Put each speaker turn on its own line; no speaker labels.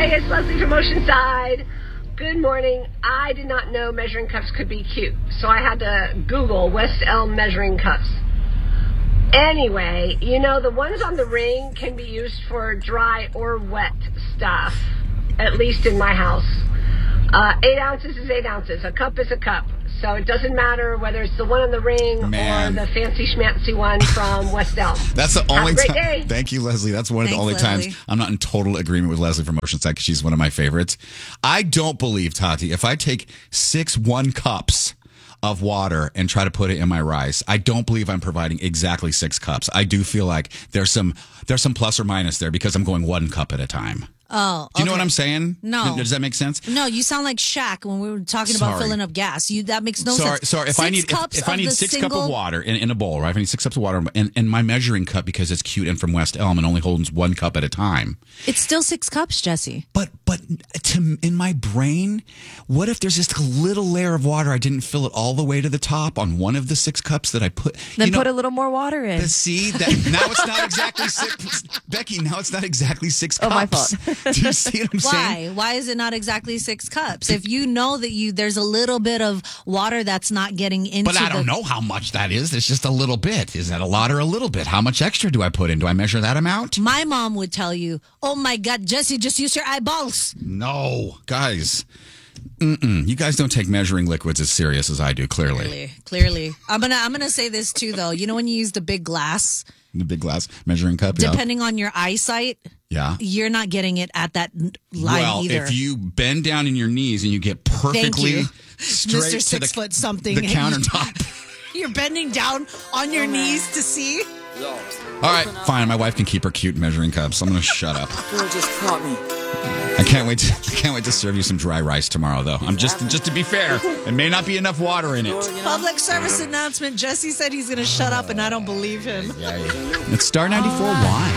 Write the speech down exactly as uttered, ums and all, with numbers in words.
Hey, it's Leslie from Oceanside. Good morning. I did not know measuring cups could be cute, so I had to Google West Elm measuring cups. Anyway, you know, the ones on the ring can be used for dry or wet stuff, at least in my house. Uh, eight ounces is eight ounces. A cup is a cup. So it doesn't matter whether it's the one on the ring
Man.
or the fancy schmancy one from West Elm.
That's the only time.
Day.
Thank you, Leslie. That's one of
Thanks,
the only
Leslie.
times I'm not in total agreement with Leslie from Oceanside because she's one of my favorites. I don't believe, Tati, if I take six one cups of water and try to put it in my rice, I don't believe I'm providing exactly six cups. I do feel like there's some there's some plus or minus there because I'm going one cup at a time.
Oh,
Do you know
okay.
what I'm saying?
No.
Does that make sense?
No, you sound like Shaq when we were talking
Sorry.
about filling up gas. You that makes no
sorry,
sense.
sorry. If
six
I need if,
cups
if I
of
need
the
six
single...
cup of water in, in a bowl, right? If I need six cups of water, and, and my measuring cup because it's cute and from West Elm and only holds one cup at a time.
It's still six cups, Jesse.
But but to, in my brain, what if there's just a little layer of water? I didn't fill it all the way to the top on one of the six cups that I put.
Then
you know,
put a little more water in.
But see that now it's not exactly six. Becky, now it's not exactly six cups.
Oh, my fault.
Do you see what I'm saying?
Why? Why is it not exactly six cups? If you know that you there's a little bit of water that's not getting into
But I don't
the,
know how much that is. It's just a little bit. Is that a lot or a little bit? How much extra do I put in? Do I measure that amount?
My mom would tell you, "Oh my God, Jesse, just use your eyeballs."
No, guys. Mm-mm. You guys don't take measuring liquids as serious as I do. Clearly,
Clearly, clearly. I'm gonna I'm gonna say this too though. You know when you use the big glass,
the big glass measuring cup. Yeah.
depending on your eyesight,
Yeah.
you're not getting it at that n- line
Well,
either.
if you bend down in your knees and you get perfectly
you.
straight
Mister
to
Six
the,
Foot Something,
the countertop.
You're bending down on your knees to see.
All right, fine. My wife can keep her cute measuring cups. I'm going to shut up.
Girl just caught me.
I can't wait. To, I can't wait to serve you some dry rice tomorrow, though. I'm just just to be fair. There may not be enough water in it.
Public service announcement. Jesse said he's going to shut up, and I don't believe him.
It's Star ninety-four. Why?